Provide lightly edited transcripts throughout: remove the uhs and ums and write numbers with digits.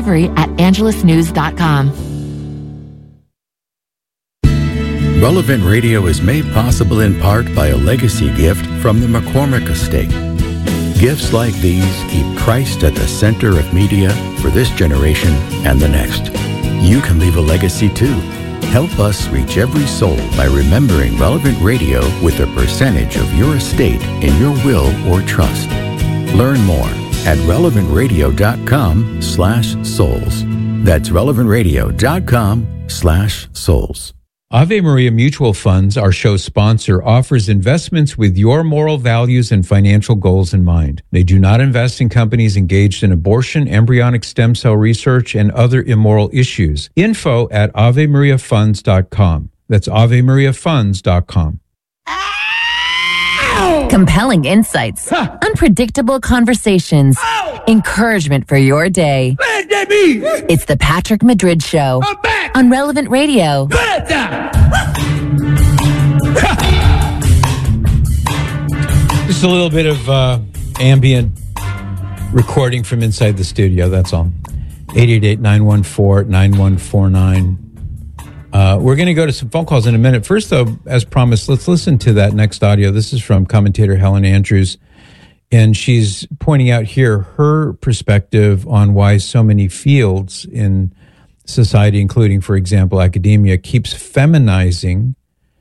at angelusnews.com. Relevant Radio is made possible in part by a legacy gift from the McCormick Estate. Gifts like these keep Christ at the center of media for this generation and the next. You can leave a legacy too. Help us reach every soul by remembering Relevant Radio with a percentage of your estate in your will or trust. Learn more at relevantradio.com/souls. That's relevantradio.com/souls. Ave Maria Mutual Funds, our show's sponsor, offers investments with your moral values and financial goals in mind. They do not invest in companies engaged in abortion, embryonic stem cell research, and other immoral issues. Info at AveMariaFunds.com. That's AveMariaFunds.com. Compelling insights, unpredictable conversations, encouragement for your day. It's the Patrick Madrid Show on Relevant Radio. Just a little bit of ambient recording from inside the studio, that's all. 888-914-9149. We're going to go to some phone calls in a minute. First, though, as promised, let's listen to that next audio. This is from commentator Helen Andrews, and she's pointing out here her perspective on why so many fields in society, including, for example, academia, keeps feminizing,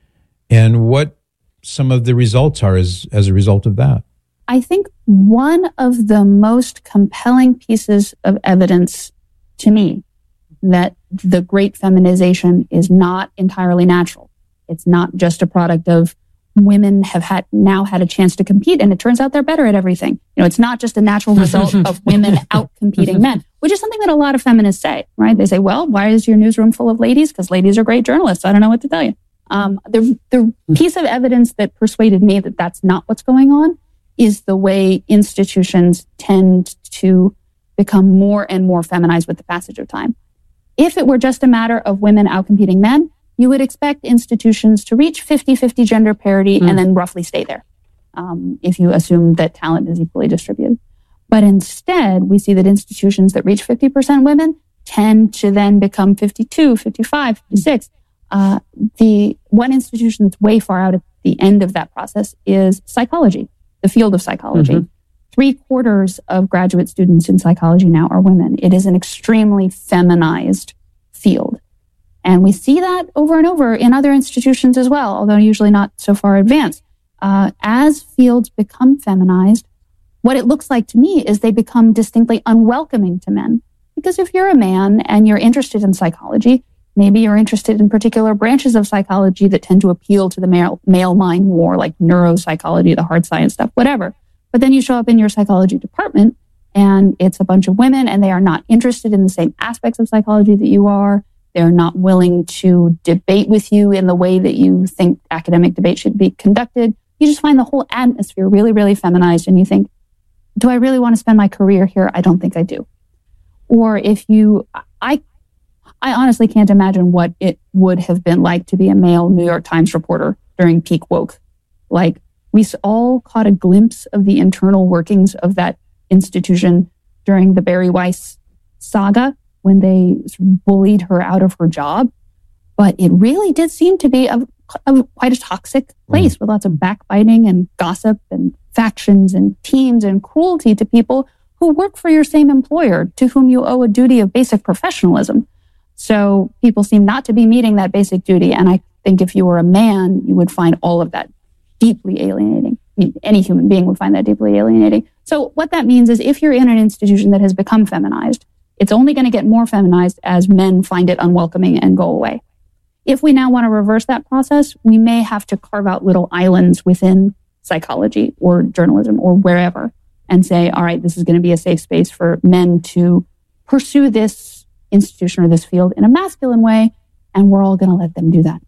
and what some of the results are as a result of that. I think one of the most compelling pieces of evidence to me that the great feminization is not entirely natural. It's not just a product of women have now had a chance to compete, and it turns out they're better at everything. You know, it's not just a natural result of women out-competing men, which is something that a lot of feminists say, right? They say, well, why is your newsroom full of ladies? Because ladies are great journalists. I don't know what to tell you. The piece of evidence that persuaded me that that's not what's going on is the way institutions tend to become more and more feminized with the passage of time. If it were just a matter of women outcompeting men, you would expect institutions to reach 50-50 gender parity and then roughly stay there, if you assume that talent is equally distributed. But instead, we see that institutions that reach 50% women tend to then become 52, 55, 56. The one institution that's way far out at the end of that process is psychology, the field of psychology. 3/4 of graduate students in psychology now are women. It is an extremely feminized field. And we see that over and over in other institutions as well, although usually not so far advanced. As fields become feminized, what it looks like to me is they become distinctly unwelcoming to men. Because if you're a man and you're interested in psychology, maybe you're interested in particular branches of psychology that tend to appeal to the male mind more, like neuropsychology, the hard science stuff, whatever. But then you show up in your psychology department and it's a bunch of women and they are not interested in the same aspects of psychology that you are. They're not willing to debate with you in the way that you think academic debate should be conducted. You just find the whole atmosphere really, really feminized and you think, do I really want to spend my career here? I don't think I do. Or if you, I honestly can't imagine what it would have been like to be a male New York Times reporter during peak woke. Like, we all caught a glimpse of the internal workings of that institution during the Bari Weiss saga when they sort of bullied her out of her job. But it really did seem to be quite a toxic place with lots of backbiting and gossip and factions and teams and cruelty to people who work for your same employer, to whom you owe a duty of basic professionalism. So people seem not to be meeting that basic duty. And I think if you were a man, you would find all of that deeply alienating. I mean, any human being would find that deeply alienating. So what that means is if you're in an institution that has become feminized, it's only going to get more feminized as men find it unwelcoming and go away. If we now want to reverse that process, we may have to carve out little islands within psychology or journalism or wherever and say, all right, this is going to be a safe space for men to pursue this institution or this field in a masculine way, and we're all going to let them do that.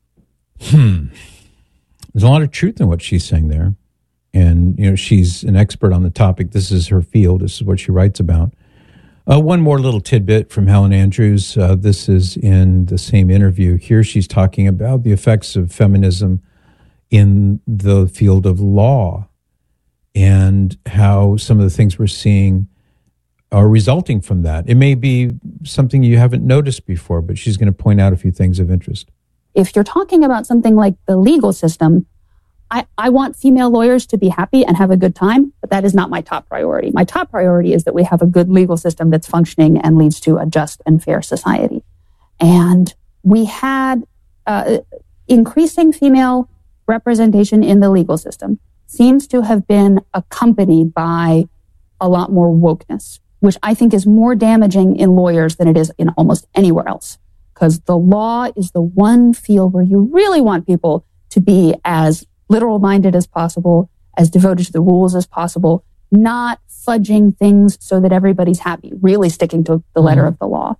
There's a lot of truth in what she's saying there. And, you know, she's an expert on the topic. This is her field. This is what she writes about. One more little tidbit from Helen Andrews. This is in the same interview. Here she's talking about the effects of feminism in the field of law and how some of the things we're seeing are resulting from that. It may be something you haven't noticed before, but she's going to point out a few things of interest. If you're talking about something like the legal system, I want female lawyers to be happy and have a good time, but that is not my top priority. My top priority is that we have a good legal system that's functioning and leads to a just and fair society. And we had increasing female representation in the legal system seems to have been accompanied by a lot more wokeness, which I think is more damaging in lawyers than it is in almost anywhere else. Because the law is the one field where you really want people to be as literal-minded as possible, as devoted to the rules as possible, not fudging things so that everybody's happy, really sticking to the letter of the law.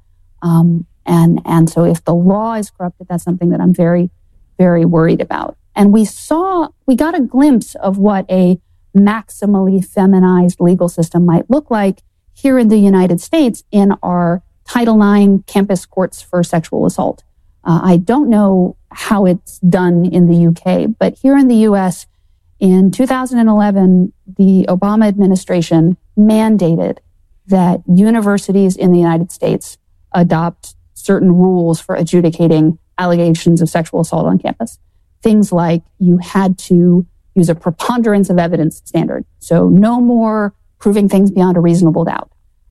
And so if the law is corrupted, that's something that I'm very, very worried about. And we got a glimpse of what a maximally feminized legal system might look like here in the United States in our Title IX campus courts for sexual assault. I don't know how it's done in the UK, but here in the US, in 2011, the Obama administration mandated that universities in the United States adopt certain rules for adjudicating allegations of sexual assault on campus. Things like you had to use a preponderance of evidence standard. So no more proving things beyond a reasonable doubt.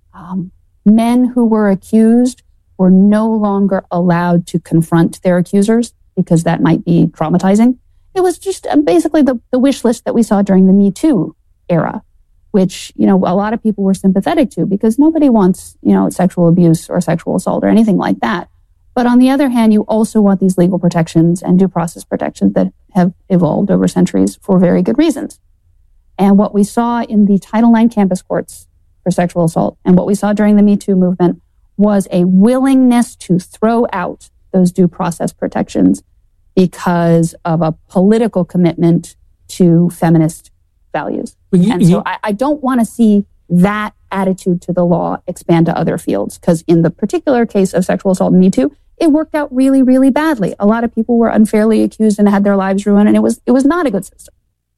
Men who were accused were no longer allowed to confront their accusers because that might be traumatizing. It was just basically the wish list that we saw during the Me Too era, which, a lot of people were sympathetic to because nobody wants, sexual abuse or sexual assault or anything like that. But on the other hand, you also want these legal protections and due process protections that have evolved over centuries for very good reasons. And what we saw in the Title IX campus courts for sexual assault and what we saw during the Me Too movement was a willingness to throw out those due process protections because of a political commitment to feminist values. So I don't want to see that attitude to the law expand to other fields, because in the particular case of sexual assault and Me Too, it worked out really, really badly. A lot of people were unfairly accused and had their lives ruined, and it was not a good system.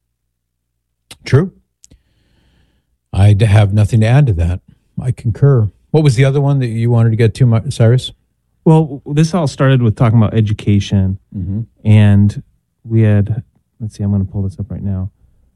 True. I have nothing to add to that. I concur. What was the other one that you wanted to get to, Cyrus? Well, this all started with talking about education, and we had, let's see, I'm going to pull this up right now.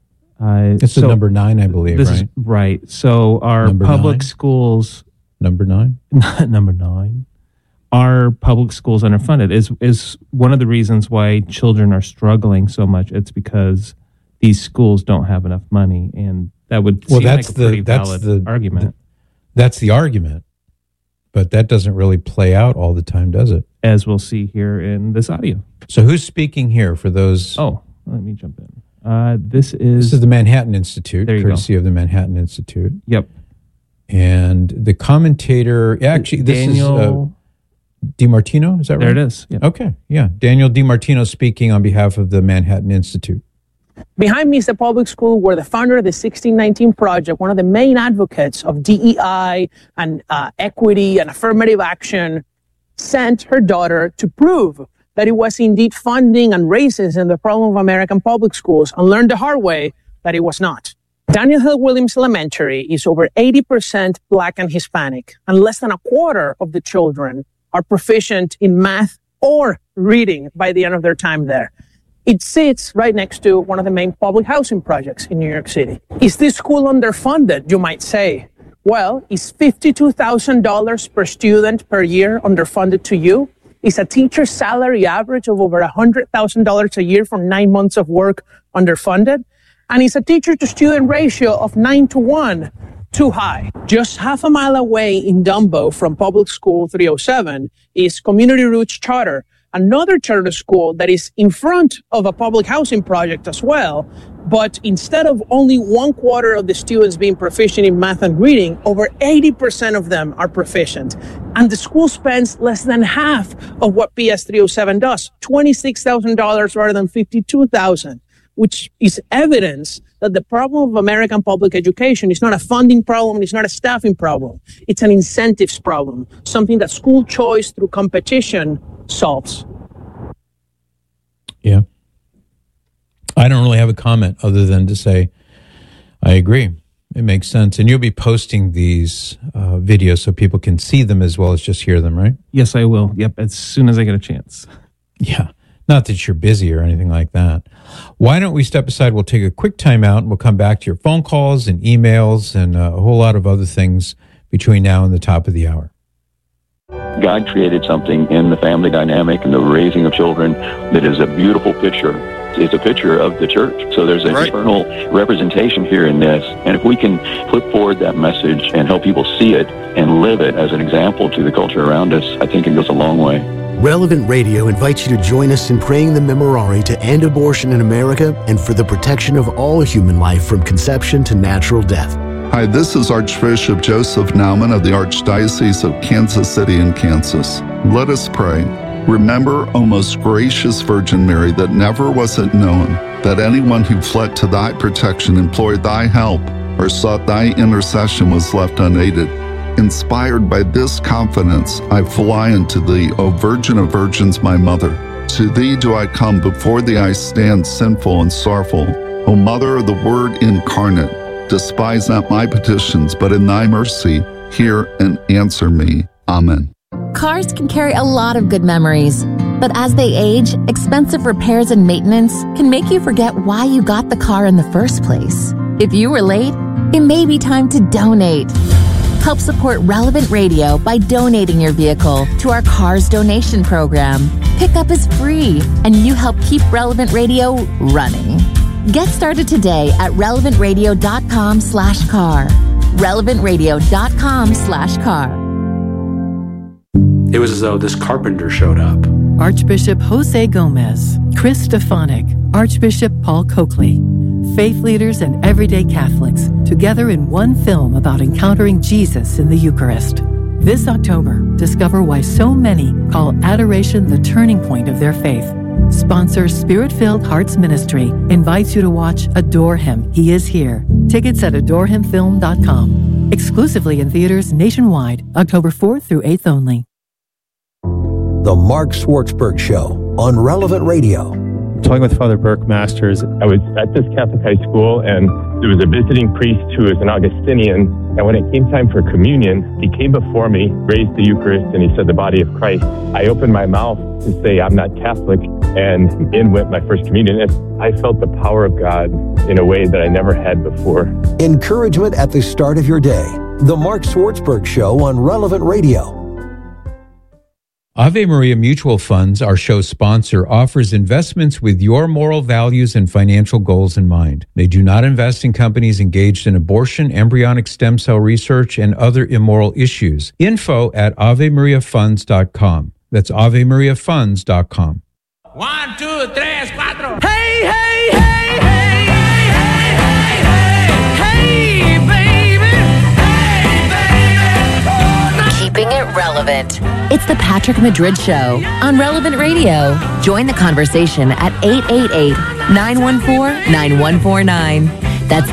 This is number 9, I believe, this right? Is, right. So our number public 9? Schools... Number 9? Number 9. Our public schools underfunded is one of the reasons why children are struggling so much. It's because these schools don't have enough money, and that would seem like a pretty valid argument. That's the argument, but that doesn't really play out all the time, does it? As we'll see here in this audio. So who's speaking here for those? Oh, let me jump in. This is the Manhattan Institute, courtesy of the Manhattan Institute. Yep. And the commentator, actually, this Daniel is DiMartino, is that right? There it is. Yep. Okay, yeah. Daniel DiMartino speaking on behalf of the Manhattan Institute. Behind me is the public school where the founder of the 1619 Project, one of the main advocates of DEI and equity and affirmative action, sent her daughter to prove that it was indeed funding and racism the problem of American public schools, and learned the hard way that it was not. Daniel Hill Williams Elementary is over 80% Black and Hispanic, and less than a quarter of the children are proficient in math or reading by the end of their time there. It sits right next to one of the main public housing projects in New York City. Is this school underfunded, you might say? Well, is $52,000 per student per year underfunded to you? Is a teacher's salary average of over $100,000 a year for 9 months of work underfunded? And is a teacher-to-student ratio of 9-to-1 too high? Just half a mile away in Dumbo from Public School 307 is Community Roots Charter, another charter school that is in front of a public housing project as well. But instead of only 1/4 of the students being proficient in math and reading, over 80% of them are proficient. And the school spends less than half of what PS 307 does, $26,000 rather than $52,000, which is evidence that the problem of American public education is not a funding problem, it's not a staffing problem. It's an incentives problem, something that school choice through competition solves. Yeah. I don't really have a comment other than to say I agree. It makes sense. And you'll be posting these videos so people can see them as well as just hear them, right? Yes, I will. Yep, as soon as I get a chance. Yeah. Not that you're busy or anything like that. Why don't we step aside? We'll take a quick time out and we'll come back to your phone calls and emails and a whole lot of other things between now and the top of the hour. God created something in the family dynamic and the raising of children that is a beautiful picture. It's a picture of the church. So there's an eternal representation here in this. And if we can put forward that message and help people see it and live it as an example to the culture around us, I think it goes a long way. Relevant Radio invites you to join us in praying the Memorare to end abortion in America and for the protection of all human life from conception to natural death. Hi, this is Archbishop Joseph Naumann of the Archdiocese of Kansas City in Kansas. Let us pray. Remember, O most gracious Virgin Mary, that never was it known that anyone who fled to thy protection, implored thy help, or sought thy intercession was left unaided. Inspired by this confidence, I fly unto thee, O Virgin of Virgins, my Mother. To thee do I come, before thee I stand sinful and sorrowful. O Mother of the Word incarnate, despise not my petitions, but in thy mercy hear and answer me. Amen. Cars can carry a lot of good memories, but as they age, expensive repairs and maintenance can make you forget why you got the car in the first place. If you were late, it may be time to donate. Help support Relevant Radio by donating your vehicle to our Cars Donation Program. Pickup is free, and you help keep Relevant Radio running. Get started today at relevantradio.com/car. relevantradio.com/car. It was as though this carpenter showed up. Archbishop Jose Gomez, Chris Stefanik, Archbishop Paul Coakley. Faith leaders and everyday Catholics together in one film about encountering Jesus in the Eucharist. This October, discover why so many call adoration the turning point of their faith. Sponsor Spirit-Filled Hearts Ministry invites you to watch Adore Him, He Is Here. Tickets at adorehimfilm.com. Exclusively in theaters nationwide, October 4th through 8th only. The Mark Swartzberg Show on Relevant Radio. Talking with Father Burke Masters, I was at this Catholic high school, and there was a visiting priest who was an Augustinian, and when it came time for communion, he came before me, raised the Eucharist, and he said, "The body of Christ." I opened my mouth to say, "I'm not Catholic," and in went my first communion. And I felt the power of God in a way that I never had before. Encouragement at the start of your day. The Mark Swartzberg Show on Relevant Radio. Ave Maria Mutual Funds, our show sponsor, offers investments with your moral values and financial goals in mind. They do not invest in companies engaged in abortion, embryonic stem cell research, and other immoral issues. Info at AveMariaFunds.com. That's AveMariaFunds.com. 1, 2, 3, 4. Hey, hey, hey, hey, hey, hey, hey, hey, baby. Hey, baby. Keeping it relevant. It's the Patrick Madrid Show on Relevant Radio. Join the conversation at 888-914-9149. That's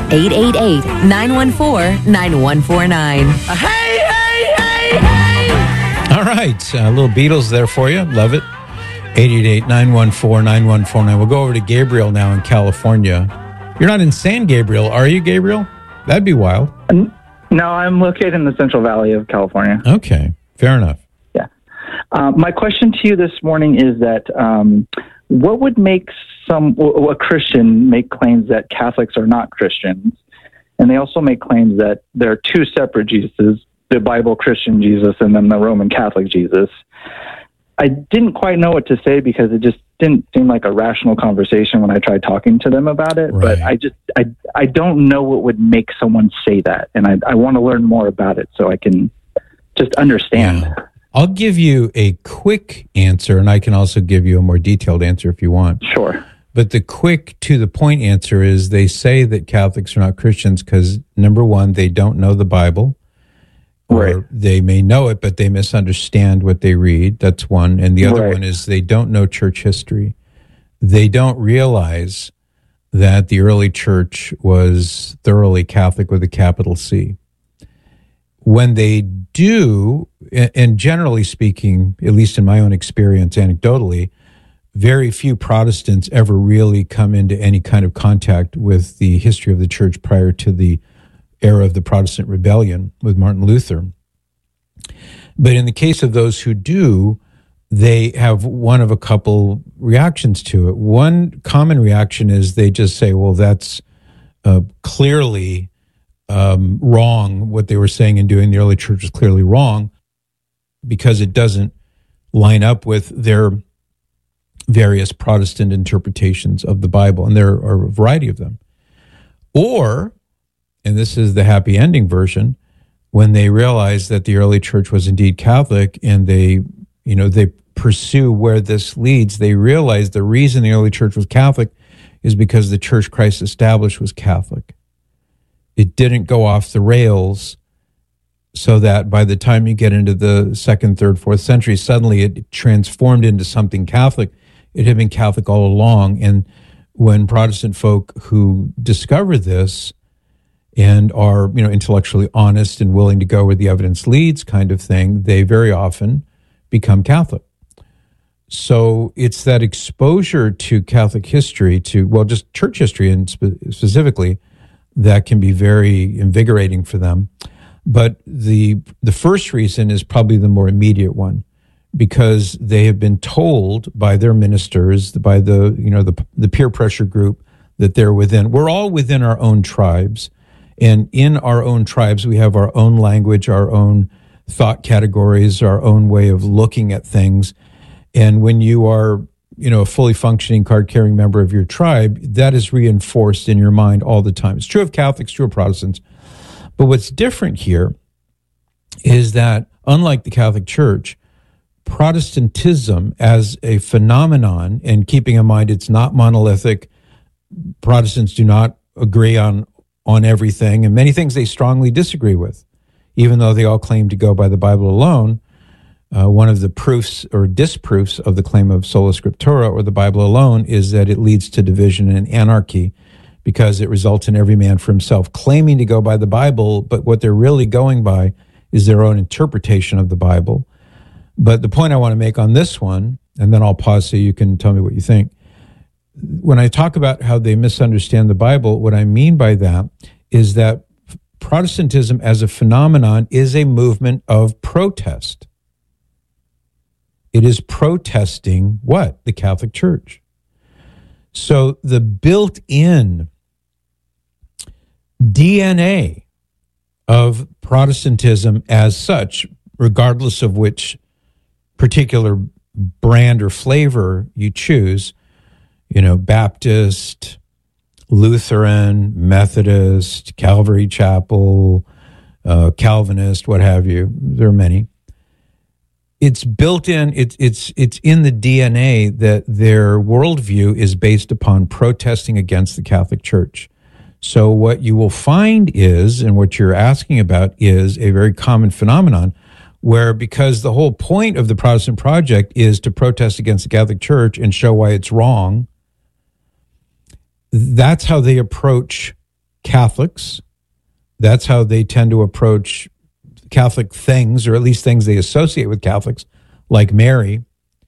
888-914-9149. Hey, hey, hey, hey. All right. A little Beatles there for you. Love it. 888-914-9149. We'll go over to Gabriel now in California. You're not in San Gabriel, are you, Gabriel? That'd be wild. No, I'm located in the Central Valley of California. Okay. Fair enough. Yeah. My question to you this morning is that what would make a Christian make claims that Catholics are not Christians? And they also make claims that there are two separate Jesuses, the Bible Christian Jesus and then the Roman Catholic Jesus. I didn't quite know what to say because it just didn't seem like a rational conversation when I tried talking to them about it. Right. But I don't know what would make someone say that. And I want to learn more about it so I can just understand. Yeah. I'll give you a quick answer, and I can also give you a more detailed answer if you want. Sure. But the quick, to-the-point answer is they say that Catholics are not Christians because, number one, they don't know the Bible. Or right. They may know it, but they misunderstand what they read. That's one. And the other one is they don't know church history. They don't realize that the early church was thoroughly Catholic with a capital C. When they do, and generally speaking, at least in my own experience anecdotally, very few Protestants ever really come into any kind of contact with the history of the church prior to the era of the Protestant rebellion with Martin Luther. But in the case of those who do, they have one of a couple reactions to it. One common reaction is they just say, well, that's clearly wrong. What they were saying and doing, the early church was clearly wrong because it doesn't line up with their various Protestant interpretations of the Bible. And there are a variety of them. Or, and this is the happy ending version, when they realize that the early church was indeed Catholic and they pursue where this leads, they realize the reason the early church was Catholic is because the church Christ established was Catholic. It didn't go off the rails so that by the time you get into the 2nd, 3rd, 4th century, suddenly it transformed into something Catholic. It had been Catholic all along. And when Protestant folk who discover this and are, intellectually honest and willing to go where the evidence leads kind of thing, they very often become Catholic. So it's that exposure to Catholic history, just church history and specifically, that can be very invigorating for them. But the first reason is probably the more immediate one, because they have been told by their ministers, by the peer pressure group that they're within. We're all within our own tribes, and in our own tribes we have our own language, our own thought categories, our own way of looking at things. And when you are, a fully functioning card-carrying member of your tribe, that is reinforced in your mind all the time. It's true of Catholics, true of Protestants. But what's different here is that, unlike the Catholic Church, Protestantism as a phenomenon, and keeping in mind it's not monolithic, Protestants do not agree on everything, and many things they strongly disagree with, even though they all claim to go by the Bible alone. One of the proofs or disproofs of the claim of sola scriptura, or the Bible alone, is that it leads to division and anarchy, because it results in every man for himself claiming to go by the Bible, but what they're really going by is their own interpretation of the Bible. But the point I want to make on this one, and then I'll pause so you can tell me what you think. When I talk about how they misunderstand the Bible, what I mean by that is that Protestantism as a phenomenon is a movement of protest. It is protesting what? The Catholic Church. So the built-in DNA of Protestantism as such, regardless of which particular brand or flavor you choose, Baptist, Lutheran, Methodist, Calvary Chapel, Calvinist, what have you, there are many. It's built in, it's in the DNA that their worldview is based upon protesting against the Catholic Church. So what you will find is, and what you're asking about, is a very common phenomenon where, because the whole point of the Protestant project is to protest against the Catholic Church and show why it's wrong, that's how they approach Catholics. That's how they tend to approach Catholic things, or at least things they associate with Catholics, like Mary.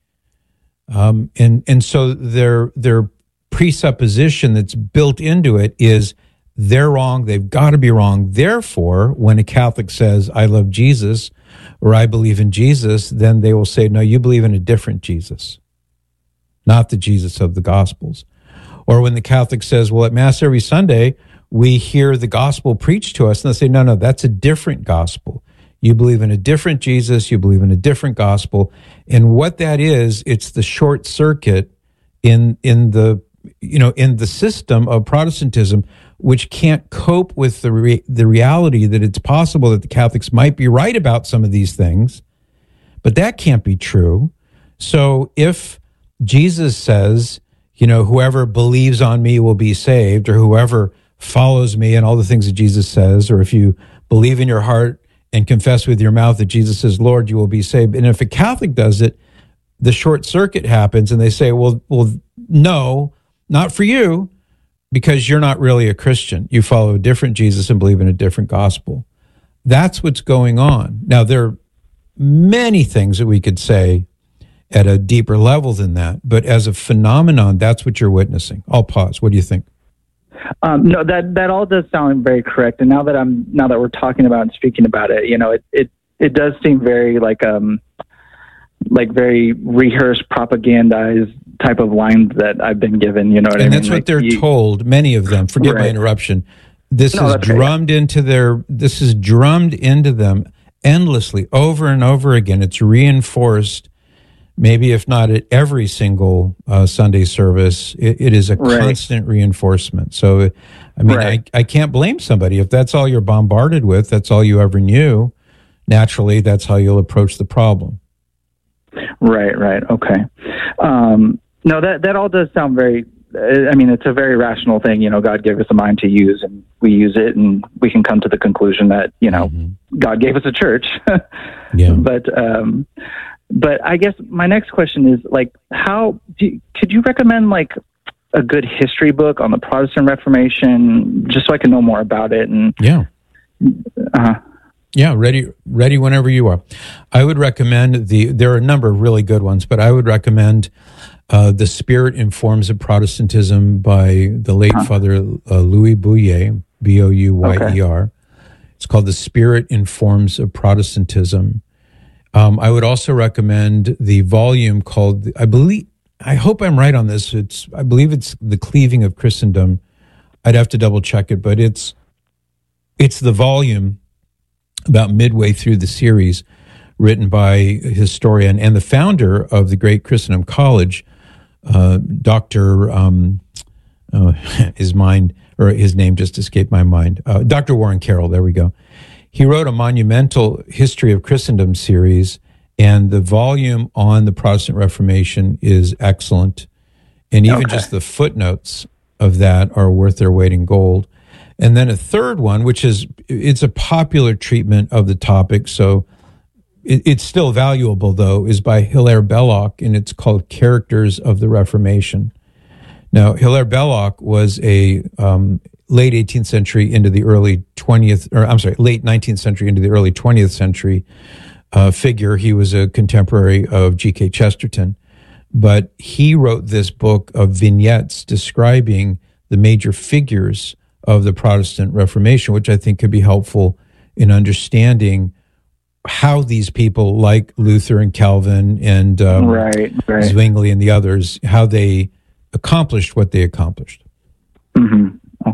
And so their presupposition that's built into it is they're wrong, they've got to be wrong. Therefore, when a Catholic says, I love Jesus, or I believe in Jesus, then they will say, no, you believe in a different Jesus, not the Jesus of the Gospels. Or when the Catholic says, well, at Mass every Sunday, we hear the gospel preached to us, and they say, no, that's a different gospel. You believe in a different Jesus, you believe in a different gospel. And what that is, it's the short circuit in the system of Protestantism, which can't cope with the reality that it's possible that the Catholics might be right about some of these things, but that can't be true. So if Jesus says, whoever believes on me will be saved, or whoever follows me, and all the things that Jesus says, or if you believe in your heart and confess with your mouth that Jesus is Lord, you will be saved. And if a Catholic does it, the short circuit happens, and they say, well, no, not for you, because you're not really a Christian. You follow a different Jesus and believe in a different gospel. That's what's going on. Now, there are many things that we could say at a deeper level than that, but as a phenomenon, that's what you're witnessing. I'll pause. What do you think? No, that all does sound very correct. And now that we're talking about and speaking about it, it does seem very like very rehearsed, propagandized type of lines that I've been given. You know what I mean? And that's what they're told. Many of them. Forgive my interruption. This is drummed into them endlessly, over and over again. It's reinforced. Maybe if not at every single Sunday service, it is a constant reinforcement. So, I mean, I can't blame somebody. If that's all you're bombarded with, that's all you ever knew, naturally, that's how you'll approach the problem. Right. Okay. No, that all does sound very, I mean, it's a very rational thing. God gave us a mind to use, and we use it, and we can come to the conclusion that, God gave us a church. Yeah. But I guess my next question is, like, could you recommend, like, a good history book on the Protestant Reformation, just so I can know more about it? And yeah, ready whenever you are. I would recommend there are a number of really good ones, but I would recommend The Spirit in Forms of Protestantism by the late Father Louis Bouyer, Bouyer. It's called The Spirit in Forms of Protestantism. I would also recommend the volume called, I hope I'm right on this. I believe it's The Cleaving of Christendom. I'd have to double check it, but it's the volume about midway through the series, written by a historian and the founder of the great Christendom College, Dr. His name just escaped my mind. Dr. Warren Carroll. There we go. He wrote a monumental History of Christendom series, and the volume on the Protestant Reformation is excellent. And even just the footnotes of that are worth their weight in gold. And then a third one, it's a popular treatment of the topic, so it's still valuable, though, is by Hilaire Belloc, and it's called Characters of the Reformation. Now, Hilaire Belloc was a late 18th century into the early 20th, late 19th century into the early 20th century figure. He was a contemporary of G.K. Chesterton, but he wrote this book of vignettes describing the major figures of the Protestant Reformation, which I think could be helpful in understanding how these people like Luther and Calvin and Zwingli and the others, how they accomplished what they accomplished. Mm-hmm.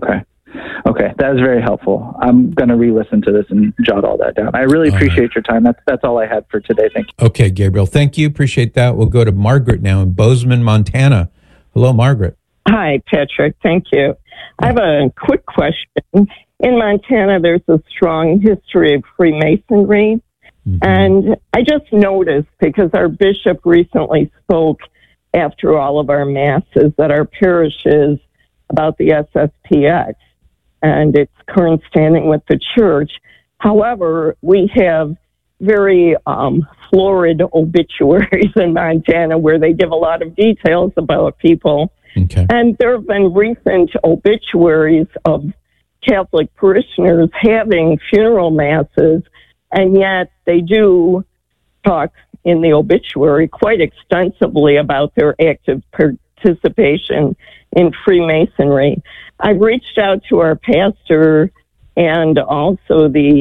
Okay, that is very helpful. I'm going to re-listen to this and jot all that down. I really appreciate your time. That's all I had for today. Thank you. Okay, Gabriel, thank you. Appreciate that. We'll go to Margaret now in Bozeman, Montana. Hello, Margaret. Hi, Patrick. Thank you. I have a quick question. In Montana, there's a strong history of Freemasonry. Mm-hmm. And I just noticed, because our bishop recently spoke after all of our masses at our parishes about the SSPX and its current standing with the church. However, we have very florid obituaries in Montana where they give a lot of details about people. Okay. And there have been recent obituaries of Catholic parishioners having funeral masses, and yet they do talk in the obituary quite extensively about their active participation in Freemasonry. I've reached out to our pastor and also the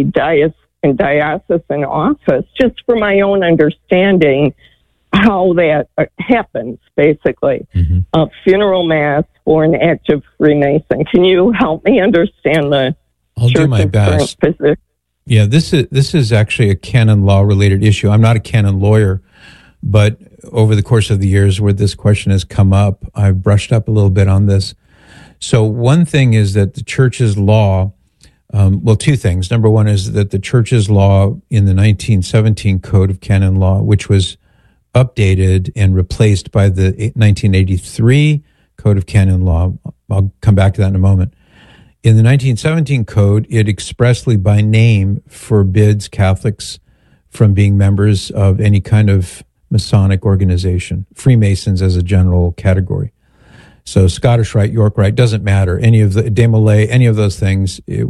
diocesan office just for my own understanding how that happens, basically. Mm-hmm. A funeral mass for an active Freemason. Can you help me understand the I'll do my best. Position? Yeah, this is actually a canon law related issue. I'm not a canon lawyer, but over the course of the years where this question has come up, I've brushed up a little bit on this. So one thing is that the church's law, two things. Number one is that the church's law in the 1917 Code of Canon Law, which was updated and replaced by the 1983 Code of Canon Law. I'll come back to that in a moment. In the 1917 Code, it expressly by name forbids Catholics from being members of any kind of Masonic organization, Freemasons as a general category. So Scottish Rite, York Rite, doesn't matter. Any of the Demolay, any of those things, it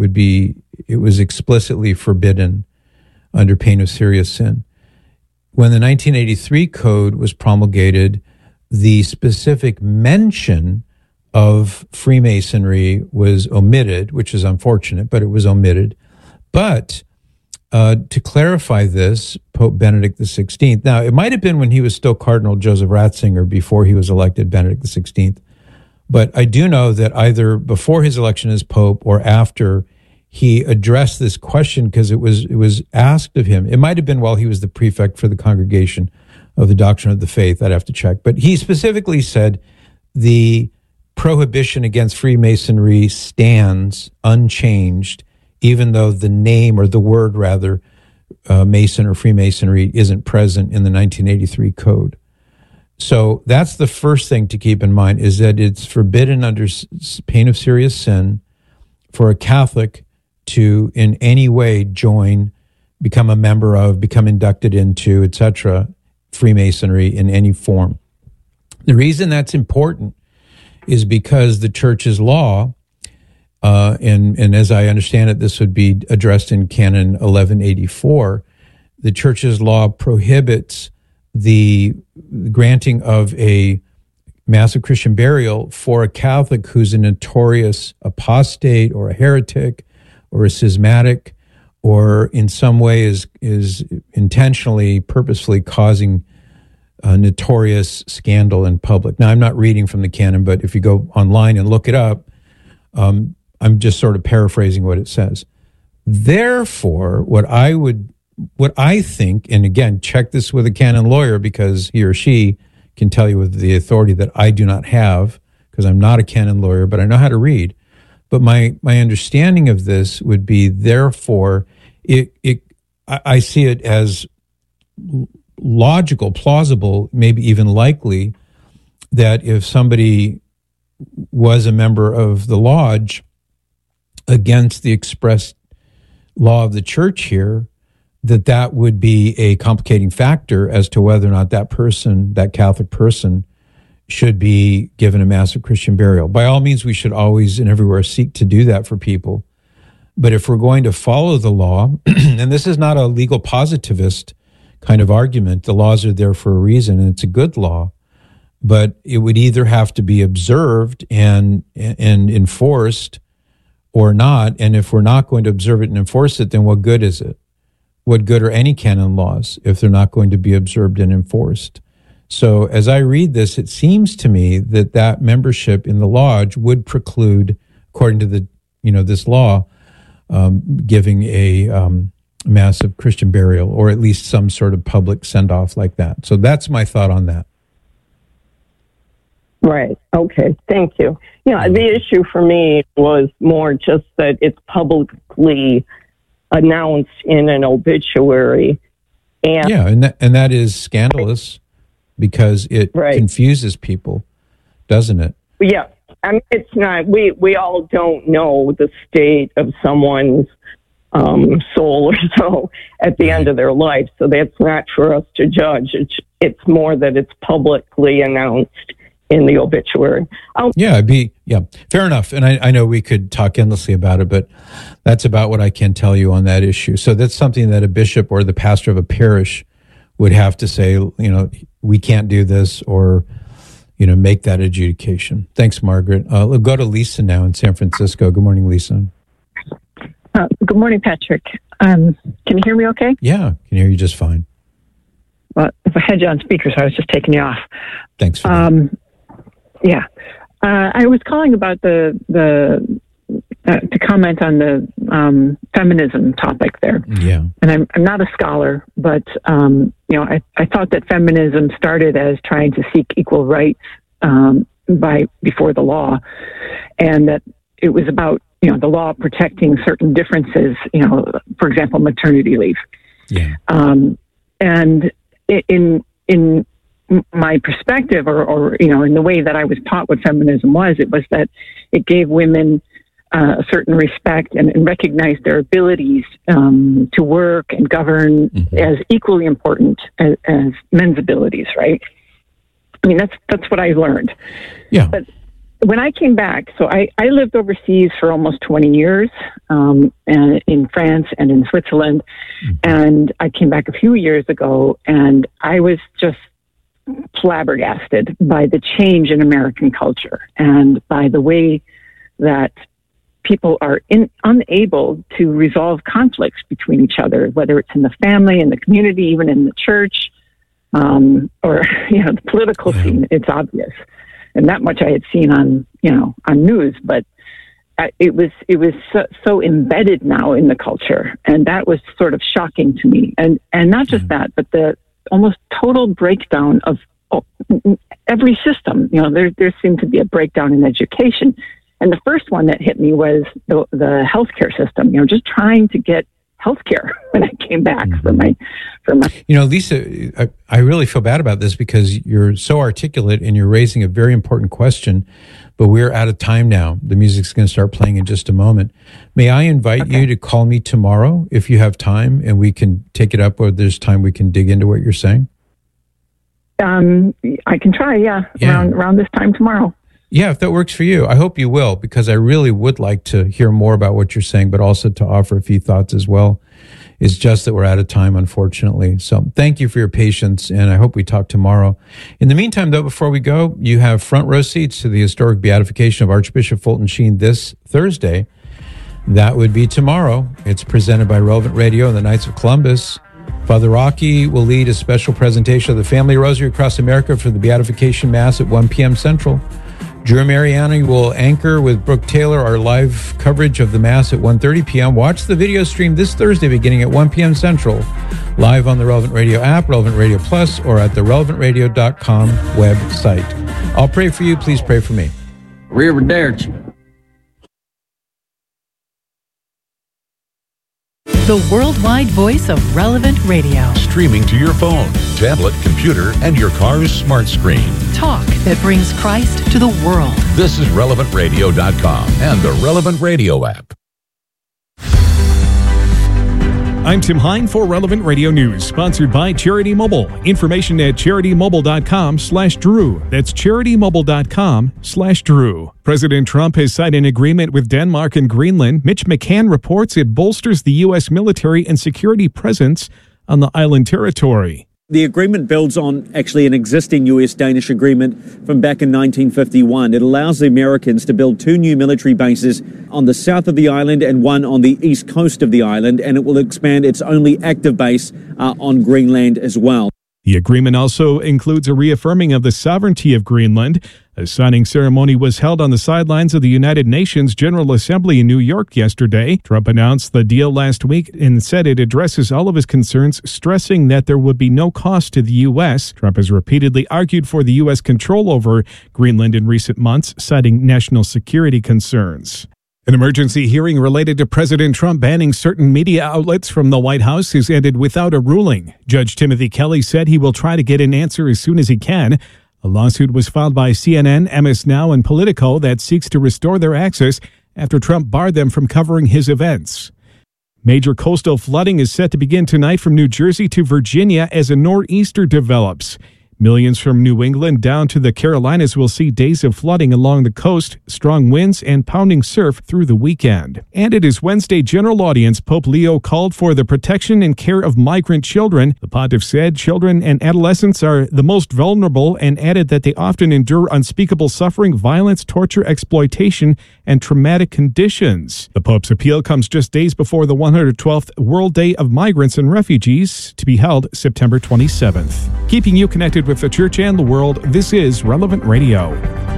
was explicitly forbidden under pain of serious sin. When the 1983 Code was promulgated, the specific mention of Freemasonry was omitted, which is unfortunate, but it was omitted. But to clarify this, Pope Benedict XVI, now it might have been when he was still Cardinal Joseph Ratzinger before he was elected Benedict XVI, but I do know that either before his election as Pope or after, he addressed this question because it was asked of him. It might have been while he was the prefect for the Congregation of the Doctrine of the Faith. I'd have to check. But he specifically said the prohibition against Freemasonry stands unchanged, even though the name, or the word rather, Mason or Freemasonry isn't present in the 1983 code. So that's the first thing to keep in mind, is that it's forbidden under pain of serious sin for a Catholic to in any way join, become a member of, become inducted into, etc., Freemasonry in any form. The reason that's important is because the Church's law, and as I understand it, this would be addressed in Canon 1184, the Church's law prohibits the granting of a Mass of Christian burial for a Catholic who's a notorious apostate or a heretic or a schismatic, or in some way is intentionally, purposefully causing a notorious scandal in public. Now, I'm not reading from the canon, but if you go online and look it up, I'm just sort of paraphrasing what it says. Therefore, what I think, and again, check this with a canon lawyer because he or she can tell you with the authority that I do not have, because I'm not a canon lawyer, but I know how to read. But my understanding of this would be, therefore, I see it as logical, plausible, maybe even likely, that if somebody was a member of the lodge against the express law of the Church here, that would be a complicating factor as to whether or not that person, that Catholic person, should be given a Mass of Christian burial. By all means, we should always and everywhere seek to do that for people. But if we're going to follow the law, and this is not a legal positivist kind of argument, the laws are there for a reason, and it's a good law, but it would either have to be observed and enforced or not. And if we're not going to observe it and enforce it, then what good is it? What good are any canon laws if they're not going to be observed and enforced? So as I read this, it seems to me that membership in the lodge would preclude, according to the this law, giving a Mass of Christian burial, or at least some sort of public send-off like that. So that's my thought on that. Right. Okay. Thank you. The issue for me was more just that it's publicly announced in an obituary. And that is scandalous because it confuses people, doesn't it? Yeah. I mean, it's not, we all don't know the state of someone's soul or so at the end of their life. So that's not for us to judge. It's more that it's publicly announced in the obituary. Fair enough. And I know we could talk endlessly about it, but that's about what I can tell you on that issue. So that's something that a bishop or the pastor of a parish would have to say, we can't do this, or, make that adjudication. Thanks, Margaret. We'll go to Lisa now in San Francisco. Good morning, Lisa. Good morning, Patrick. Can you hear me okay? Yeah, I can hear you just fine. Well, if I had you on speaker, so I was just taking you off. Thanks for that. I was calling about to comment on the feminism topic there. Yeah. And I'm not a scholar, but I thought that feminism started as trying to seek equal rights before the law, and that it was about the law protecting certain differences. For example, maternity leave. Yeah. And in my perspective, or in the way that I was taught what feminism was, it was that it gave women a certain respect and recognized their abilities to work and govern as equally important as men's abilities, right? I mean, that's what I learned. Yeah. But when I came back, so I lived overseas for almost 20 years in France and in Switzerland, and I came back a few years ago, and I was just flabbergasted by the change in American culture and by the way that people are unable to resolve conflicts between each other, whether it's in the family, in the community, even in the church, or the political scene. It's obvious, and that much I had seen on news, but it was so embedded now in the culture, and that was sort of shocking to me. And not just that, but the almost total breakdown of every system. There seemed to be a breakdown in education. And the first one that hit me was the healthcare system. Just trying to get healthcare when I came back for my. Lisa, I really feel bad about this because you're so articulate and you're raising a very important question. But we're out of time now. The music's going to start playing in just a moment. May I invite you to call me tomorrow if you have time, and we can take it up, or there's time we can dig into what you're saying? I can try. Yeah. Around this time tomorrow. Yeah, if that works for you. I hope you will, because I really would like to hear more about what you're saying, but also to offer a few thoughts as well. It's just that we're out of time, unfortunately. So thank you for your patience, and I hope we talk tomorrow. In the meantime, though, before we go, you have front row seats to the historic beatification of Archbishop Fulton Sheen this Thursday. That would be tomorrow. It's presented by Relevant Radio and the Knights of Columbus. Father Rocky will lead a special presentation of the Family Rosary across America for the Beatification Mass at 1 p.m. Central. Drew Mariani will anchor with Brooke Taylor our live coverage of the Mass at 1:30 p.m. Watch the video stream this Thursday beginning at 1 p.m. Central, live on the Relevant Radio app, Relevant Radio Plus, or at the relevantradio.com website. I'll pray for you. Please pray for me. Arrivederci. The worldwide voice of Relevant Radio. Streaming to your phone, tablet, computer, and your car's smart screen. Talk that brings Christ to the world. This is relevantradio.com and the Relevant Radio app. I'm Tim Hine for Relevant Radio News, sponsored by Charity Mobile. Information at CharityMobile.com/Drew. That's CharityMobile.com/Drew. President Trump has signed an agreement with Denmark and Greenland. Mitch McCann reports it bolsters the U.S. military and security presence on the island territory. The agreement builds on actually an existing U.S.-Danish agreement from back in 1951. It allows the Americans to build 2 new military bases on the south of the island and one on the east coast of the island, and it will expand its only active base on Greenland as well. The agreement also includes a reaffirming of the sovereignty of Greenland. A signing ceremony was held on the sidelines of the United Nations General Assembly in New York yesterday. Trump announced the deal last week and said it addresses all of his concerns, stressing that there would be no cost to the U.S. Trump has repeatedly argued for the U.S. control over Greenland in recent months, citing national security concerns. An emergency hearing related to President Trump banning certain media outlets from the White House has ended without a ruling. Judge Timothy Kelly said he will try to get an answer as soon as he can. A lawsuit was filed by CNN, MS Now, and Politico that seeks to restore their access after Trump barred them from covering his events. Major coastal flooding is set to begin tonight from New Jersey to Virginia as a nor'easter develops. Millions from New England down to the Carolinas will see days of flooding along the coast, strong winds, and pounding surf through the weekend. And at his Wednesday general audience, Pope Leo called for the protection and care of migrant children. The pontiff said children and adolescents are the most vulnerable and added that they often endure unspeakable suffering, violence, torture, exploitation, and traumatic conditions. The Pope's appeal comes just days before the 112th World Day of Migrants and Refugees, to be held September 27th. Keeping you connected with the church and the world, this is Relevant Radio.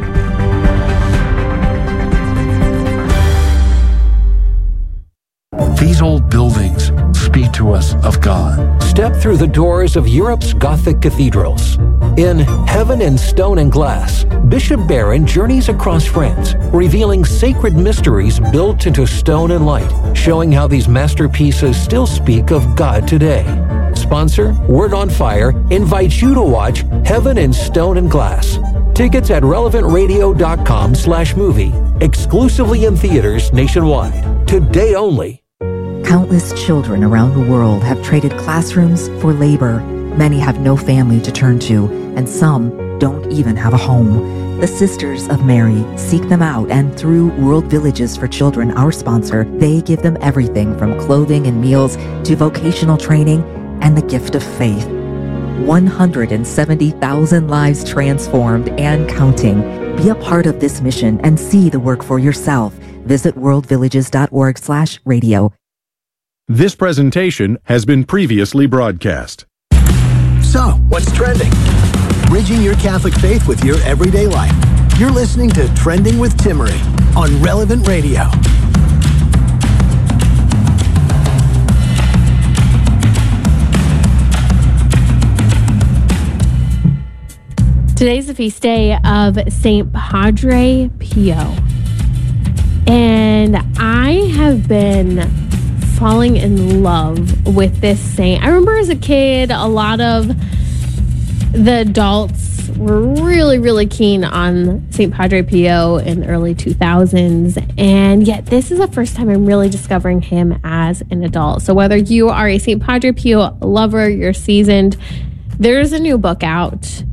These old buildings speak to us of God. Step through the doors of Europe's Gothic cathedrals. In Heaven in Stone and Glass, Bishop Barron journeys across France, revealing sacred mysteries built into stone and light, showing how these masterpieces still speak of God today. Sponsor, Word on Fire, invites you to watch Heaven in Stone and Glass. Tickets at relevantradio.com/movie. Exclusively in theaters nationwide. Today only. Countless children around the world have traded classrooms for labor. Many have no family to turn to, and some don't even have a home. The Sisters of Mary seek them out, and through World Villages for Children, our sponsor, they give them everything from clothing and meals to vocational training and the gift of faith. 170,000 lives transformed and counting. Be a part of this mission and see the work for yourself. Visit worldvillages.org/radio. This presentation has been previously broadcast. So, what's trending? Bridging your Catholic faith with your everyday life. You're listening to Trending with Timmerie on Relevant Radio. Today's the feast day of St. Padre Pio. And I have been falling in love with this saint. I remember as a kid, a lot of the adults were really, really keen on St. Padre Pio in the early 2000s. And yet this is the first time I'm really discovering him as an adult. So whether you are a St. Padre Pio lover, you're seasoned, there's a new book out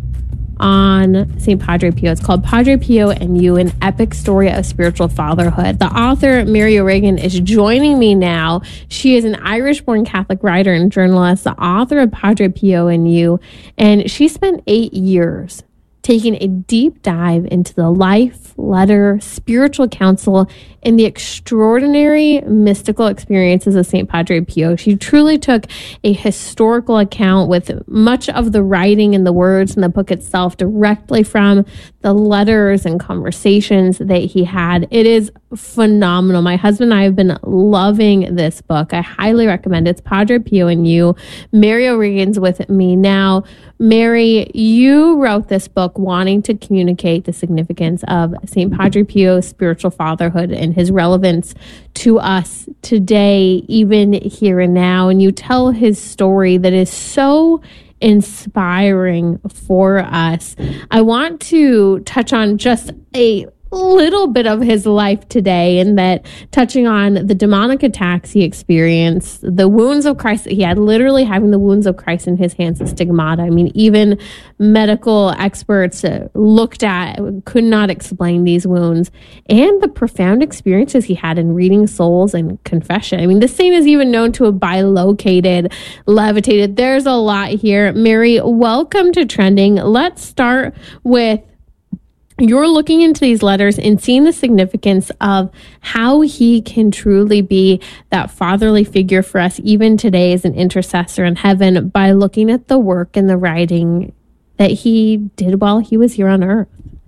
on St. Padre Pio. It's called Padre Pio and You, an epic story of spiritual fatherhood. The author, Mary O'Regan, is joining me now. She is an Irish-born Catholic writer and journalist, the author of Padre Pio and You, and she spent 8 years taking a deep dive into the life, letter, spiritual counsel, and the extraordinary mystical experiences of St. Padre Pio. She truly took a historical account with much of the writing and the words in the book itself directly from the letters and conversations that he had. It is phenomenal. My husband and I have been loving this book. I highly recommend it. It's Padre Pio and You. Mary O'Regan's with me now. Mary, you wrote this book wanting to communicate the significance of St. Padre Pio's spiritual fatherhood and his relevance to us today, even here and now. And you tell his story that is so inspiring for us. I want to touch on just a little bit of his life today, and that touching on the demonic attacks he experienced, the wounds of Christ that he had, literally having the wounds of Christ in his hands, the stigmata. I mean, even medical experts looked at, could not explain these wounds, and the profound experiences he had in reading souls and confession. I mean, this saint is even known to have bilocated, levitated. There's a lot here. Mary, welcome to Trending. Let's start with you're looking into these letters and seeing the significance of how he can truly be that fatherly figure for us even today as an intercessor in heaven by looking at the work and the writing that he did while he was here on earth.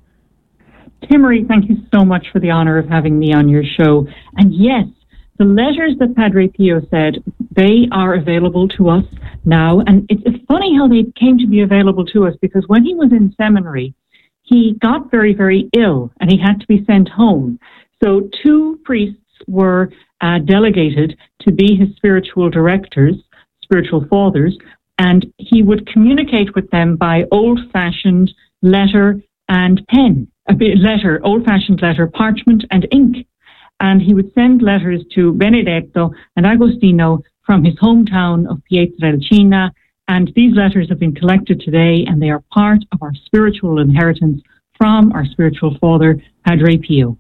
Timmerie, thank you so much for the honor of having me on your show. And yes, the letters that Padre Pio said, they are available to us now. And it's funny how they came to be available to us, because when he was in seminary, he got very, very ill and he had to be sent home. So 2 priests were delegated to be his spiritual directors, spiritual fathers, and he would communicate with them by old-fashioned letter and pen, old-fashioned letter, parchment and ink. And he would send letters to Benedetto and Agostino from his hometown of Pietrelcina. And these letters have been collected today, and they are part of our spiritual inheritance from our spiritual father, Padre Pio.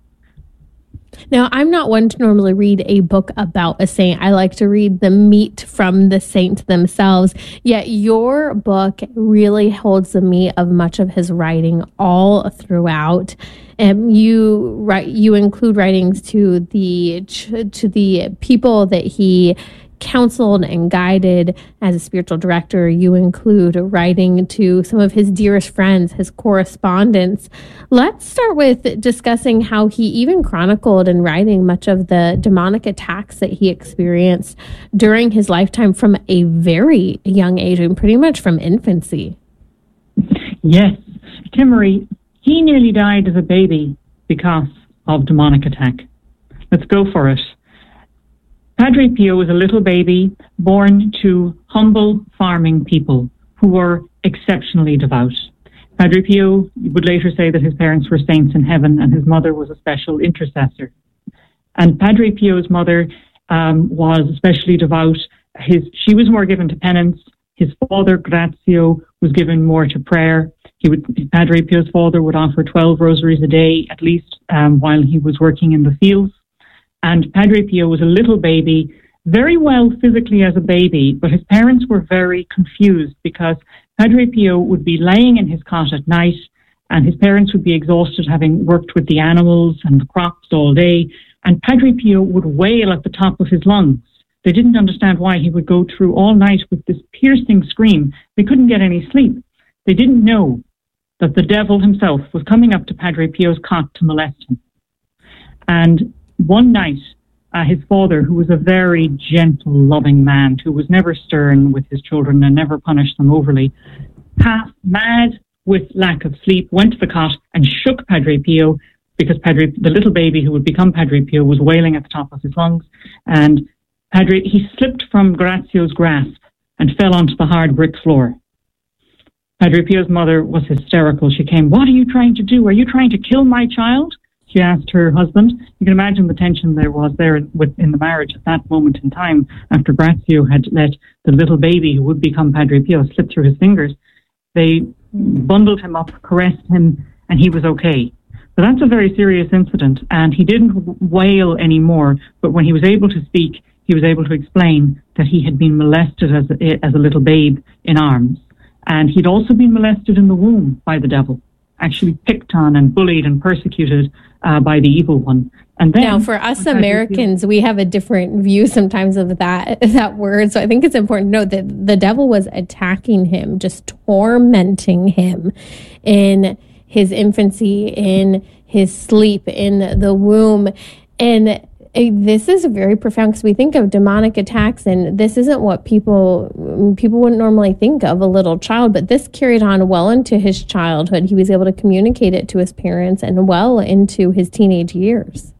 Now, I'm not one to normally read a book about a saint. I like to read the meat from the saints themselves. Yet your book really holds the meat of much of his writing all throughout. You include writings to the people that he counseled and guided as a spiritual director. You include writing to some of his dearest friends, his correspondence. Let's start with discussing how he even chronicled and writing much of the demonic attacks that he experienced during his lifetime from a very young age, and pretty much from infancy. Yes, Timmerie, he nearly died as a baby because of demonic attack. Let's go for it. Padre Pio was a little baby born to humble farming people who were exceptionally devout. Padre Pio would later say that his parents were saints in heaven and his mother was a special intercessor. And Padre Pio's mother was especially devout. She was more given to penance. His father, Grazio, was given more to prayer. Padre Pio's father would offer 12 rosaries a day, at least, while he was working in the fields. And Padre Pio was a little baby, very well physically as a baby, but his parents were very confused because Padre Pio would be laying in his cot at night, and his parents would be exhausted having worked with the animals and the crops all day, and Padre Pio would wail at the top of his lungs. They didn't understand why he would go through all night with this piercing scream. They couldn't get any sleep. They didn't know that the devil himself was coming up to Padre Pio's cot to molest him. And one night, his father, who was a very gentle, loving man, who was never stern with his children and never punished them overly, half mad with lack of sleep, went to the cot and shook Padre Pio, because the little baby who would become Padre Pio was wailing at the top of his lungs. And he slipped from Grazio's grasp and fell onto the hard brick floor. Padre Pio's mother was hysterical. She came, "What are you trying to do? Are you trying to kill my child?" She asked her husband. You can imagine the tension there was there in the marriage at that moment in time, after Grazio had let the little baby who would become Padre Pio slip through his fingers. They bundled him up, caressed him, and he was okay. So that's a very serious incident, and he didn't wail anymore, but when he was able to speak, he was able to explain that he had been molested as a little babe in arms. And he'd also been molested in the womb by the devil, actually picked on and bullied and persecuted by the evil one. And then, now, for us Americans, we have a different view sometimes of that word. So I think it's important to note that the devil was attacking him, just tormenting him in his infancy, in his sleep, in the womb. And this is very profound, because we think of demonic attacks, and this isn't what people wouldn't normally think of a little child, but this carried on well into his childhood. He was able to communicate it to his parents and well into his teenage years.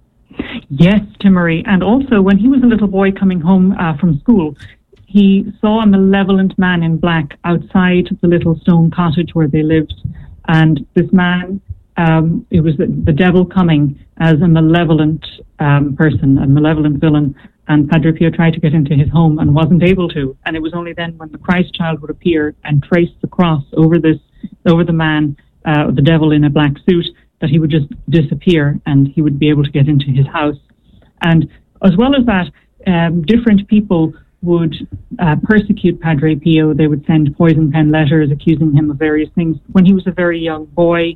Yes, Timmerie. And also, when he was a little boy coming home from school, he saw a malevolent man in black outside the little stone cottage where they lived. And this man, it was the devil coming as a malevolent person, a malevolent villain. And Padre Pio tried to get into his home and wasn't able to. And it was only then when the Christ child would appear and trace the cross over the man, the devil in a black suit, that he would just disappear and he would be able to get into his house. And as well as that, different people would persecute Padre Pio. They would send poison pen letters accusing him of various things when he was a very young boy.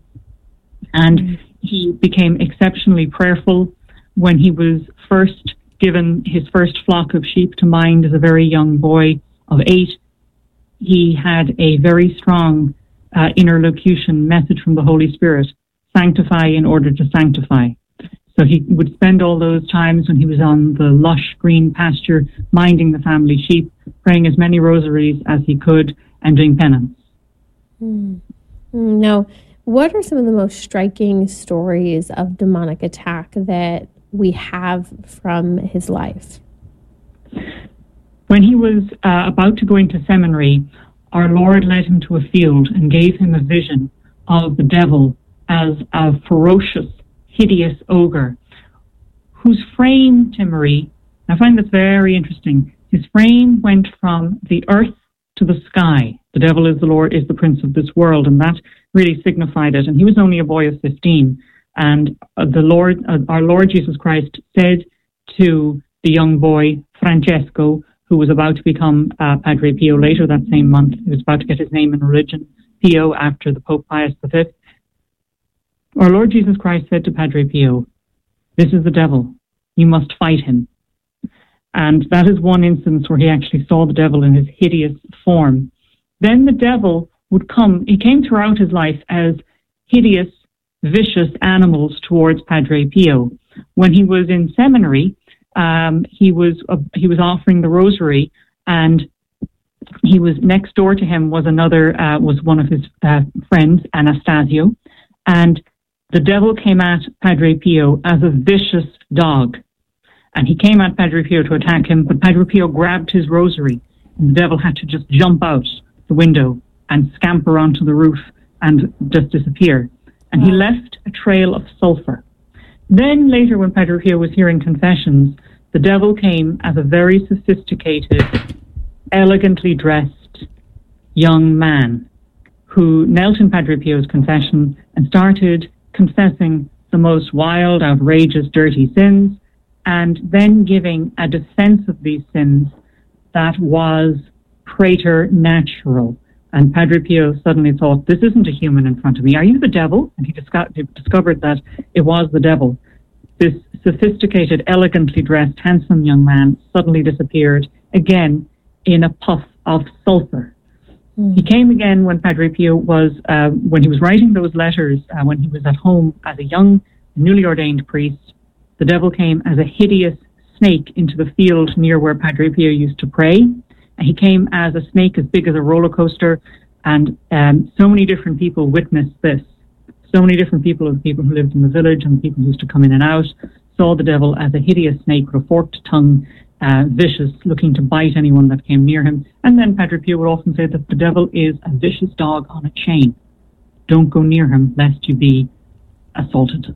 And he became exceptionally prayerful when he was first given his first flock of sheep to mind as a very young boy of 8. He had a very strong interlocution message from the Holy Spirit: sanctify in order to sanctify. So he would spend all those times when he was on the lush green pasture, minding the family sheep, praying as many rosaries as he could, and doing penance. Now, what are some of the most striking stories of demonic attack that we have from his life? When he was about to go into seminary, our Lord led him to a field and gave him a vision of the devil as a ferocious, hideous ogre, whose frame, Timmerie, I find this very interesting, his frame went from the earth to the sky. The devil is the Lord, is the prince of this world, and that really signified it. And he was only a boy of 15. And our Lord Jesus Christ said to the young boy, Francesco, who was about to become Padre Pio later that same month, he was about to get his name in religion, Pio, after the Pope Pius V. Our Lord Jesus Christ said to Padre Pio, "This is the devil. You must fight him." And that is one instance where he actually saw the devil in his hideous form. Then the devil would come. He came throughout his life as hideous, vicious animals towards Padre Pio. When he was in seminary, he was offering the rosary, and he was next door to him was one of his friends, Anastasio, and the devil came at Padre Pio as a vicious dog. And he came at Padre Pio to attack him, but Padre Pio grabbed his rosary, and the devil had to just jump out the window and scamper onto the roof and just disappear. And he left a trail of sulfur. Then later, when Padre Pio was hearing confessions, the devil came as a very sophisticated, elegantly dressed young man who knelt in Padre Pio's confession and started confessing the most wild, outrageous, dirty sins, and then giving a defense of these sins that was preternatural. And Padre Pio suddenly thought, this isn't a human in front of me. Are you the devil? And he discovered that it was the devil. This sophisticated, elegantly dressed, handsome young man suddenly disappeared, again, in a puff of sulfur. He came again when Padre Pio was, when he was writing those letters, when he was at home as a young, newly ordained priest. The devil came as a hideous snake into the field near where Padre Pio used to pray. And he came as a snake as big as a roller coaster. And so many different people witnessed this. So many different people, the people who lived in the village and the people who used to come in and out, saw the devil as a hideous snake with a forked tongue, vicious, looking to bite anyone that came near him. And then Padre Pio would often say that the devil is a vicious dog on a chain. Don't go near him lest you be assaulted.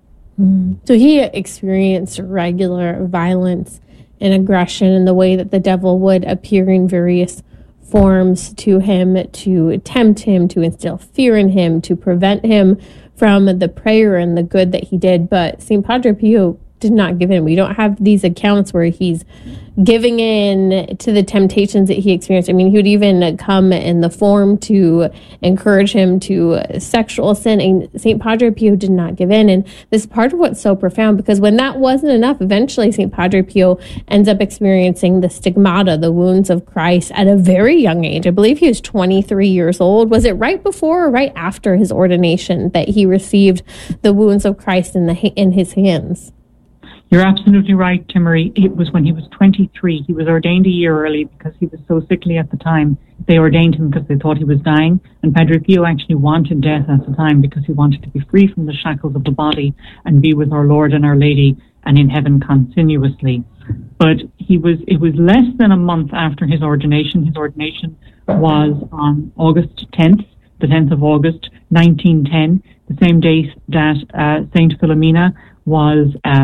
So he experienced regular violence and aggression in the way that the devil would appear in various forms to him, to tempt him, to instill fear in him, to prevent him from the prayer and the good that he did. But St. Padre Pio did not give in. We don't have these accounts where he's giving in to the temptations that he experienced. I mean, he would even come in the form to encourage him to sexual sin. And St. Padre Pio did not give in. And this is part of what's so profound, because when that wasn't enough, eventually St. Padre Pio ends up experiencing the stigmata, the wounds of Christ, at a very young age. I believe he was 23 years old. Was it right before or right after his ordination that he received the wounds of Christ in his hands? You're absolutely right, Timmery. It was when he was 23. He was ordained a year early because he was so sickly at the time. They ordained him because they thought he was dying. And Padre Pio actually wanted death at the time because he wanted to be free from the shackles of the body and be with our Lord and Our Lady and in heaven continuously. But it was less than a month after his ordination. His ordination was on August 10th, the 10th of August, 1910, the same date that Saint Philomena was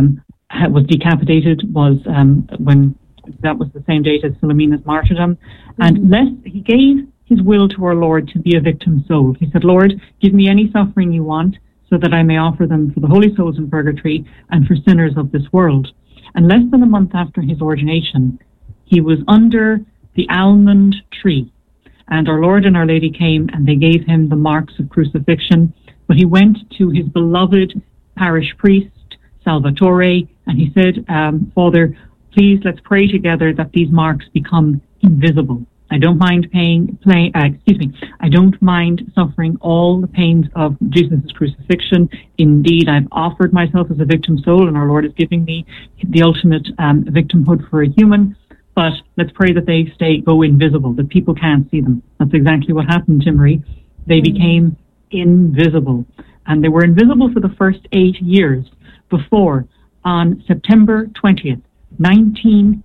decapitated, when that was the same date as Philomena's martyrdom. And he gave his will to our Lord to be a victim soul. He said, Lord, give me any suffering you want so that I may offer them for the holy souls in purgatory and for sinners of this world. And less than a month after his ordination, he was under the almond tree. And our Lord and Our Lady came and they gave him the marks of crucifixion. But he went to his beloved parish priest, Salvatore, and he said, Father, please let's pray together that these marks become invisible. I don't mind I don't mind suffering all the pains of Jesus' crucifixion. Indeed, I've offered myself as a victim soul, and our Lord is giving me the ultimate victimhood for a human. But let's pray that they go invisible, that people can't see them. That's exactly what happened, Timmery. They became invisible. And they were invisible for the first 8 years before, on September 20th, 1918,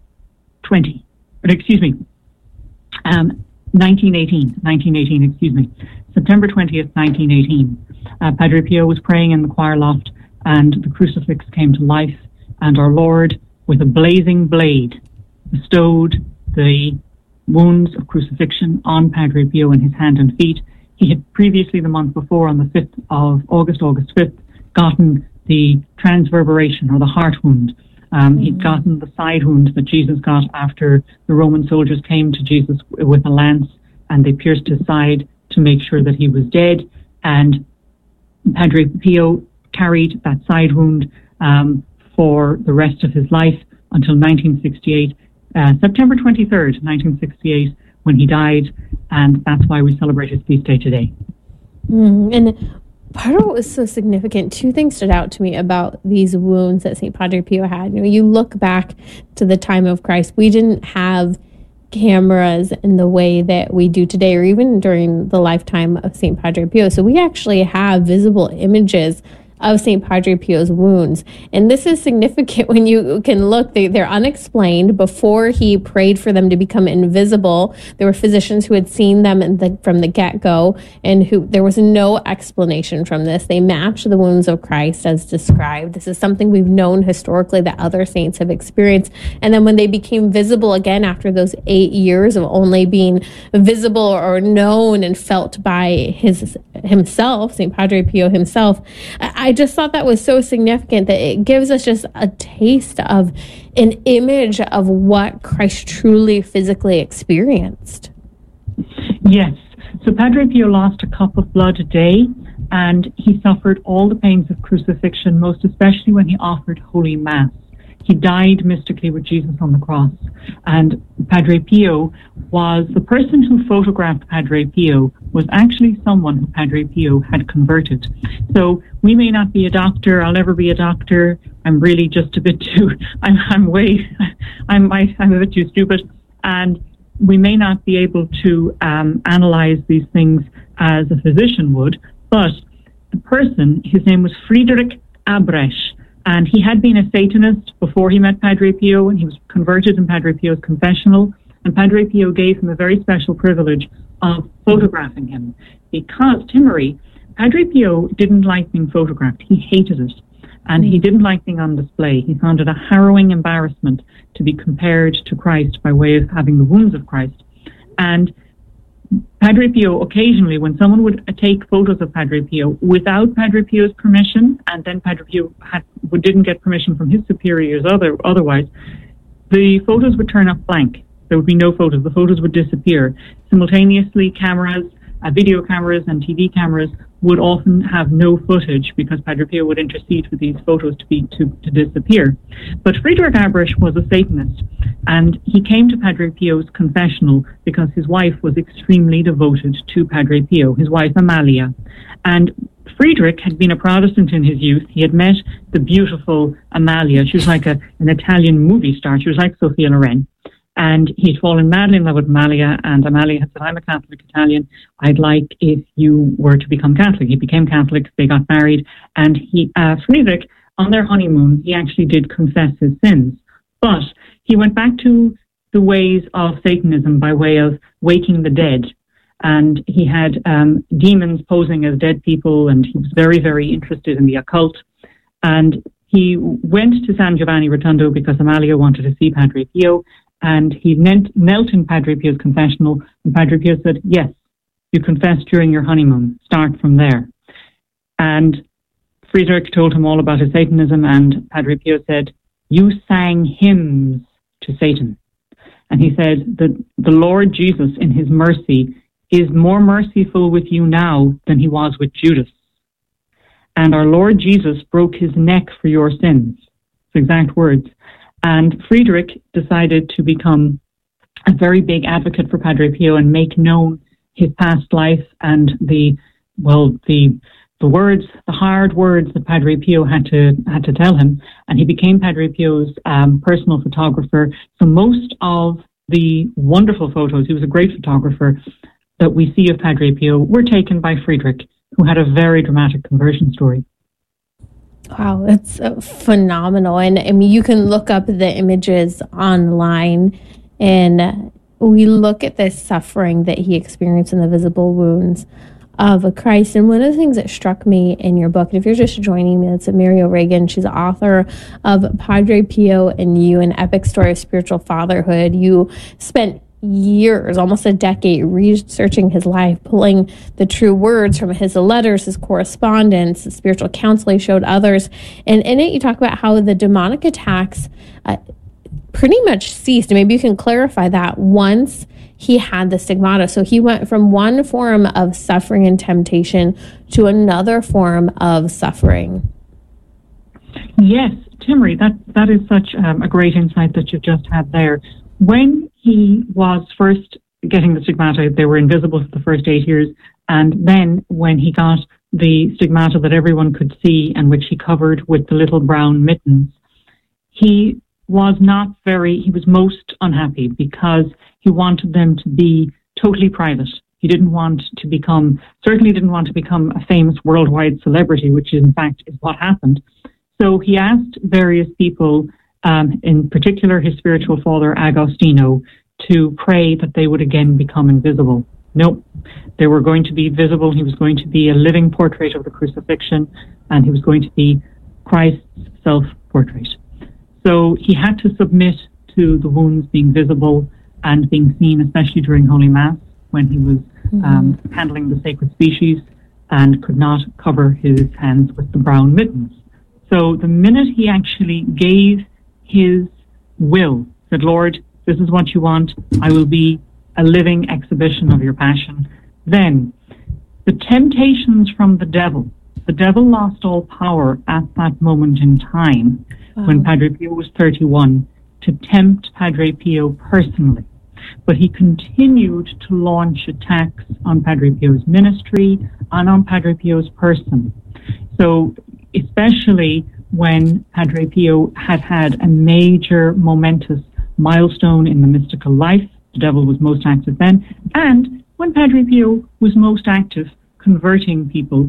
September 20th, 1918. Padre Pio was praying in the choir loft, and the crucifix came to life, and our Lord, with a blazing blade, bestowed the wounds of crucifixion on Padre Pio in his hand and feet. He had previously, the month before, on the 5th of August, August 5th, gotten the transverberation, or the heart wound. He'd gotten the side wound that Jesus got after the Roman soldiers came to Jesus with a lance, and they pierced his side to make sure that he was dead. And Padre Pio carried that side wound for the rest of his life until 1968, September 23rd, 1968, when he died, and that's why we celebrate his feast day today. And part of what was so significant, two things stood out to me about these wounds that St. Padre Pio had. You look back to the time of Christ, we didn't have cameras in the way that we do today, or even during the lifetime of St. Padre Pio. So we actually have visible images of St. Padre Pio's wounds. And this is significant when you can look, they're unexplained. Before he prayed for them to become invisible, there were physicians who had seen them from the get-go, and there was no explanation from this. They match the wounds of Christ as described. This is something we've known historically that other saints have experienced. And then when they became visible again after those 8 years of only being visible or known and felt by himself, St. Padre Pio himself, I just thought that was so significant that it gives us just a taste of an image of what Christ truly physically experienced. Yes. So Padre Pio lost a cup of blood a day, and he suffered all the pains of crucifixion, most especially when he offered Holy Mass. He died mystically with Jesus on the cross. And Padre Pio was the person who photographed Padre Pio was actually someone who Padre Pio had converted. So we may not be a doctor. I'll never be a doctor. I'm really just a bit too, I'm a bit too stupid. And we may not be able to analyze these things as a physician would, but the person, his name was Friedrich Abresch, and he had been a Satanist before he met Padre Pio, and he was converted in Padre Pio's confessional, and Padre Pio gave him a very special privilege of photographing him, because, Timmery, Padre Pio didn't like being photographed. He hated it, and he didn't like being on display. He found it a harrowing embarrassment to be compared to Christ by way of having the wounds of Christ. And Padre Pio, occasionally, when someone would take photos of Padre Pio without Padre Pio's permission, and then Padre Pio didn't get permission from his superiors otherwise, the photos would turn up blank. There would be no photos. The photos would disappear. Simultaneously, cameras, video cameras and TV cameras would often have no footage because Padre Pio would intercede for these photos to disappear. But Friedrich Abresch was a Satanist, and he came to Padre Pio's confessional because his wife was extremely devoted to Padre Pio, his wife Amalia. And Friedrich had been a Protestant in his youth. He had met the beautiful Amalia. She was like an Italian movie star. She was like Sophia Loren. And he'd fallen madly in love with Amalia, and Amalia had said, I'm a Catholic Italian. I'd like if you were to become Catholic. He became Catholic, they got married, and Friedrich, on their honeymoon, he actually did confess his sins. But he went back to the ways of Satanism by way of waking the dead. And he had demons posing as dead people, and he was very, very interested in the occult. And he went to San Giovanni Rotondo because Amalia wanted to see Padre Pio. And he knelt in Padre Pio's confessional, and Padre Pio said, yes, you confessed during your honeymoon. Start from there. And Friedrich told him all about his Satanism, and Padre Pio said, you sang hymns to Satan. And he said that the Lord Jesus, in his mercy, is more merciful with you now than he was with Judas. And our Lord Jesus broke his neck for your sins. It's exact words. And Friedrich decided to become a very big advocate for Padre Pio and make known his past life and the words, the hard words that Padre Pio had to tell him. And he became Padre Pio's personal photographer. So most of the wonderful photos, he was a great photographer, that we see of Padre Pio were taken by Friedrich, who had a very dramatic conversion story. Wow, it's phenomenal. And I mean, you can look up the images online, and we look at this suffering that he experienced in the visible wounds of Christ. And one of the things that struck me in your book, and if you're just joining me, it's Mary O'Regan. She's the author of Padre Pio and You, an epic story of spiritual fatherhood. You spent years, almost a decade, researching his life, pulling the true words from his letters, his correspondence, the spiritual counsel he showed others. And in it, you talk about how the demonic attacks pretty much ceased. Maybe you can clarify that once he had the stigmata. So he went from one form of suffering and temptation to another form of suffering. Yes, Timmery, that is such a great insight that you've just had there. When he was first getting the stigmata, they were invisible for the first 8 years. And then when he got the stigmata that everyone could see and which he covered with the little brown mittens, he was most unhappy because he wanted them to be totally private. He certainly didn't want to become a famous worldwide celebrity, which in fact is what happened. So he asked various people, in particular his spiritual father Agostino, to pray that they would again become invisible. Nope, they were going to be visible. He was going to be a living portrait of the crucifixion, and he was going to be Christ's self-portrait. So he had to submit to the wounds being visible and being seen, especially during Holy Mass, when he was handling the sacred species and could not cover his hands with the brown mittens. So the minute he actually gave his will, said, Lord, this is what you want, I will be a living exhibition of your passion, Then, the temptations from the devil lost all power at that moment in time when Padre Pio was 31 to tempt Padre Pio personally. But he continued to launch attacks on Padre Pio's ministry and on Padre Pio's person. So, especially when Padre Pio had a major, momentous milestone in the mystical life, the devil was most active then, and when Padre Pio was most active converting people